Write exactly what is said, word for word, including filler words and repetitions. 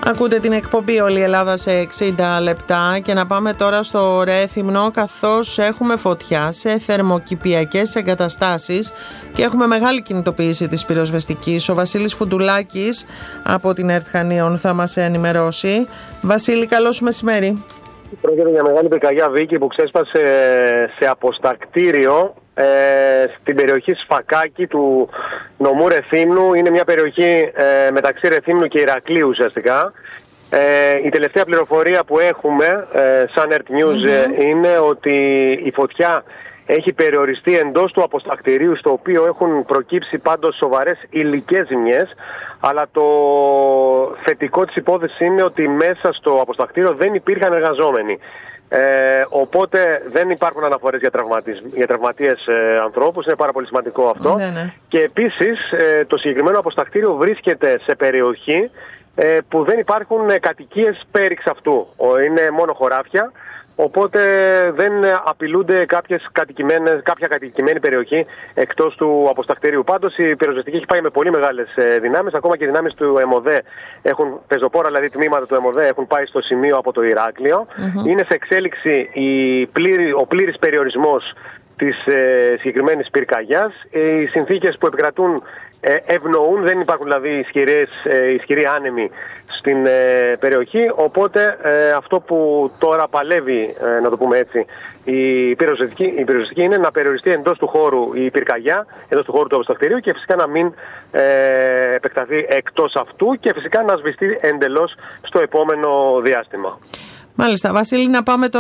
Ακούτε την εκπομπή «Όλη η Ελλάδα σε εξήντα λεπτά» και να πάμε τώρα στο Ρέθυμνο, καθώς έχουμε φωτιά σε θερμοκηπιακές εγκαταστάσεις και έχουμε μεγάλη κινητοποίηση της πυροσβεστικής. Ο Βασίλης Φουντουλάκης από την ΕΡΤ Χανίων θα μας ενημερώσει. Βασίλη, καλό σου μεσημέρι. Πρόκειται για μεγάλη πυρκαγιά, Βίκη, που ξέσπασε σε αποστακτήριο ε, στην περιοχή Σφακάκη του νομού Ρεθύμνου. Είναι μια περιοχή ε, μεταξύ Ρεθύμνου και Ηρακλείου ουσιαστικά. Ε, η τελευταία πληροφορία που έχουμε ε, σαν ΕΡΤ News mm-hmm. είναι ότι η φωτιά έχει περιοριστεί εντός του αποστακτηρίου, στο οποίο έχουν προκύψει πάντως σοβαρές υλικές ζημιές, αλλά το θετικό της υπόθεσης είναι ότι μέσα στο αποστακτήριο δεν υπήρχαν εργαζόμενοι. Ε, οπότε δεν υπάρχουν αναφορές για, για τραυματίες ε, ανθρώπους, είναι πάρα πολύ σημαντικό αυτό. Ναι, ναι. Και επίσης ε, το συγκεκριμένο αποστακτήριο βρίσκεται σε περιοχή ε, που δεν υπάρχουν ε, κατοικίες πέριξ αυτού. Είναι μόνο χωράφια. Οπότε δεν απειλούνται κάποιες κατοικημένες, κάποια κατοικημένη περιοχή εκτός του αποστακτηρίου. Πάντως η πυροσβεστική έχει πάει με πολύ μεγάλες δυνάμεις. Ακόμα και οι δυνάμεις του ΕΜΟΔΕ, έχουν, πεζοπόρα δηλαδή τμήματα του ΕΜΟΔΕ, έχουν πάει στο σημείο από το Ηράκλειο. Mm-hmm. Είναι σε εξέλιξη η πλήρη, ο πλήρης περιορισμός της ε, συγκεκριμένης πυρκαγιάς. Οι συνθήκες που επικρατούν ε, ευνοούν, δεν υπάρχουν δηλαδή ισχυρές, ε, ισχυροί άνεμοι στην ε, περιοχή, οπότε ε, αυτό που τώρα παλεύει, ε, να το πούμε έτσι, η πυροσβεστική, η πυροσβεστική είναι να περιοριστεί εντός του χώρου η πυρκαγιά, εντός του χώρου του αποστακτηρίου, και φυσικά να μην ε, επεκταθεί εκτός αυτού και φυσικά να σβηστεί εντελώς στο επόμενο διάστημα. Μάλιστα. Βασίλη, να πάμε τώρα